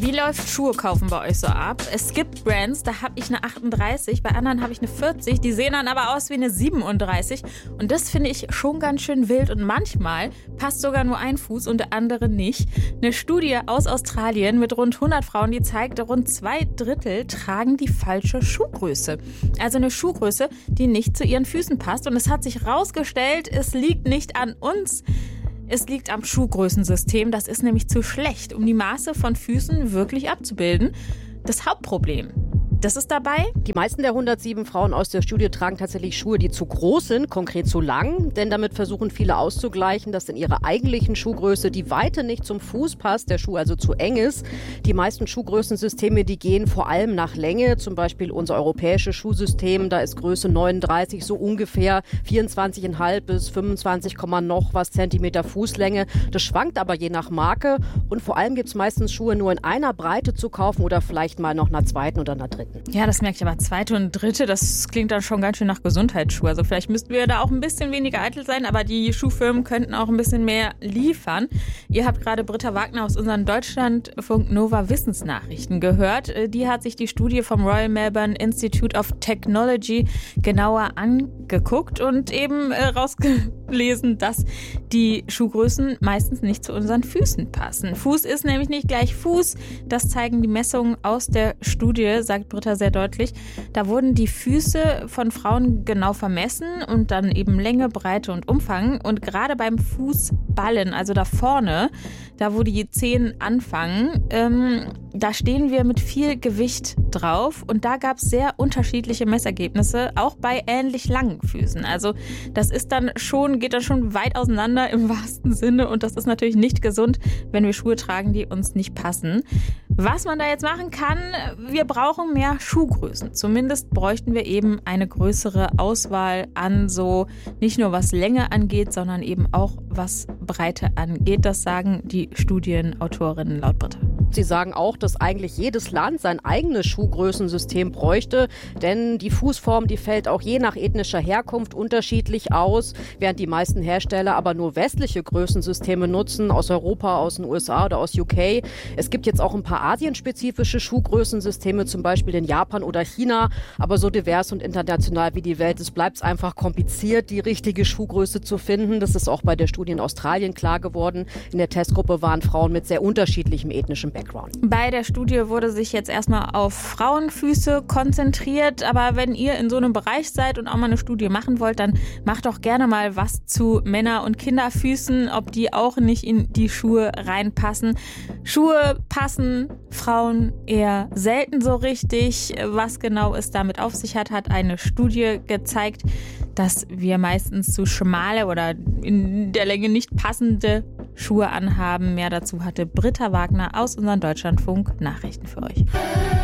Wie läuft Schuhe kaufen bei euch so ab? Es gibt Brands, da habe ich eine 38, bei anderen habe ich eine 40, die sehen dann aber aus wie eine 37 und das finde ich schon ganz schön wild und manchmal passt sogar nur ein Fuß und der andere nicht. Eine Studie aus Australien mit rund 100 Frauen, die zeigt, rund 2/3 tragen die falsche Schuhgröße. Also eine Schuhgröße, die nicht zu ihren Füßen passt und es hat sich herausgestellt, es liegt nicht an uns. Es liegt am Schuhgrößensystem, das ist nämlich zu schlecht, um die Maße von Füßen wirklich abzubilden. Das Hauptproblem, das ist dabei: Die meisten der 107 Frauen aus der Studie tragen tatsächlich Schuhe, die zu groß sind, konkret zu lang. Denn damit versuchen viele auszugleichen, dass in ihrer eigentlichen Schuhgröße die Weite nicht zum Fuß passt, der Schuh also zu eng ist. Die meisten Schuhgrößensysteme, die gehen vor allem nach Länge. Zum Beispiel unser europäisches Schuhsystem, da ist Größe 39 so ungefähr 24,5 bis 25, noch was Zentimeter Fußlänge. Das schwankt aber je nach Marke. Und vor allem gibt es meistens Schuhe nur in einer Breite zu kaufen oder vielleicht mal noch einer zweiten oder einer dritten. Ja, das merke ich aber. Zweite und dritte, das klingt dann schon ganz schön nach Gesundheitsschuhe. Also vielleicht müssten wir da auch ein bisschen weniger eitel sein, aber die Schuhfirmen könnten auch ein bisschen mehr liefern. Ihr habt gerade Britta Wagner aus unseren Deutschlandfunk Nova Wissensnachrichten gehört. Die hat sich die Studie vom Royal Melbourne Institute of Technology genauer angeguckt und eben rausgelesen, dass die Schuhgrößen meistens nicht zu unseren Füßen passen. Fuß ist nämlich nicht gleich Fuß. Das zeigen die Messungen aus der Studie, sagt Britta sehr deutlich. Da wurden die Füße von Frauen genau vermessen und dann eben Länge, Breite und Umfang. Und gerade beim Fußballen, also da vorne, da wo die Zehen anfangen, da stehen wir mit viel Gewicht drauf. Und da gab es sehr unterschiedliche Messergebnisse, auch bei ähnlich langen Füßen. Also das ist dann schon, geht dann schon weit auseinander im wahrsten Sinne. Und das ist natürlich nicht gesund, wenn wir Schuhe tragen, die uns nicht passen. Was man da jetzt machen kann: Wir brauchen mehr Schuhgrößen. Zumindest bräuchten wir eben eine größere Auswahl an so, nicht nur was Länge angeht, sondern eben auch was Breite angeht. Das sagen die Studienautorinnen laut Britta. Sie sagen auch, dass eigentlich jedes Land sein eigenes Schuhgrößensystem bräuchte, denn die Fußform, die fällt auch je nach ethnischer Herkunft unterschiedlich aus, während die meisten Hersteller aber nur westliche Größensysteme nutzen, aus Europa, aus den USA oder aus UK. Es gibt jetzt auch ein paar asienspezifische Schuhgrößensysteme, zum Beispiel in Japan oder China, aber so divers und international wie die Welt ist, bleibt es einfach kompliziert, die richtige Schuhgröße zu finden. Das ist auch bei der Studie in Australien klar geworden. In der Testgruppe waren Frauen mit sehr unterschiedlichem ethnischen Background. Bei der Studie wurde sich jetzt erstmal auf Frauenfüße konzentriert, aber wenn ihr in so einem Bereich seid und auch mal eine Studie machen wollt, dann macht doch gerne mal was zu Männer- und Kinderfüßen, ob die auch nicht in die Schuhe reinpassen. Schuhe passen Frauen eher selten so richtig. Was genau es damit auf sich hat, hat eine Studie gezeigt, dass wir meistens zu schmale oder in der Länge nicht passende Schuhe anhaben. Mehr dazu hatte Britta Wagner aus unseren Deutschlandfunk Nachrichten für euch.